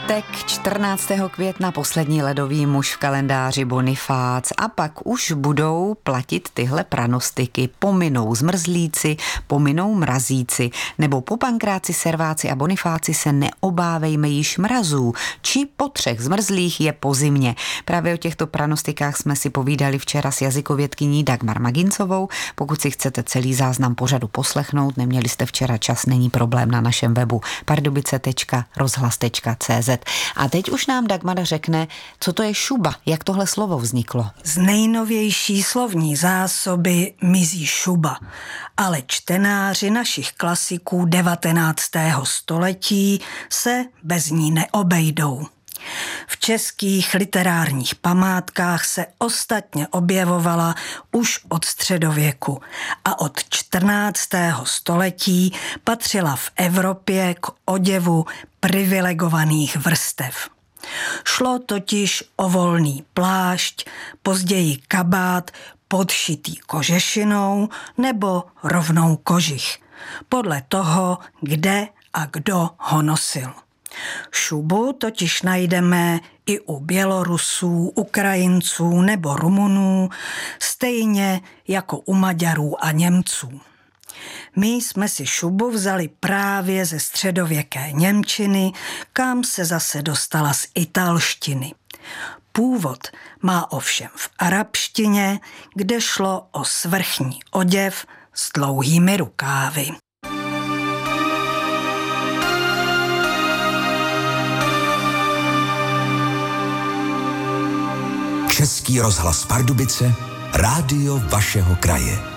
Pátek 14. května, poslední ledový muž v kalendáři Bonifác, a pak už budou platit tyhle pranostiky. Pominou zmrzlíci, pominou mrazíci, nebo po Pankráci, Serváci a Bonifáci se neobávejme již mrazů, či po 3 zmrzlých je po zimě. Právě o těchto pranostikách jsme si povídali včera s jazykovědkyní Dagmar Magincovou. Pokud si chcete celý záznam pořadu poslechnout, neměli jste včera čas, není problém, na našem webu pardubice.rozhlas.cz. A teď už nám Dagmar řekne, co to je šuba, jak tohle slovo vzniklo. Z nejnovější slovní zásoby mizí šuba, ale čtenáři našich klasiků 19. století se bez ní neobejdou. V českých literárních památkách se ostatně objevovala už od středověku a od 14. století patřila v Evropě k oděvu privilegovaných vrstev. Šlo totiž o volný plášť, později kabát podšitý kožešinou nebo rovnou kožich, podle toho, kde a kdo ho nosil. Šubu totiž najdeme i u Bělorusů, Ukrajinců nebo Rumunů, stejně jako u Maďarů a Němců. My jsme si šubu vzali právě ze středověké němčiny, kam se zase dostala z italštiny. Původ má ovšem v arabštině, kde šlo o svrchní oděv s dlouhými rukávy. Český rozhlas Pardubice, rádio vašeho kraje.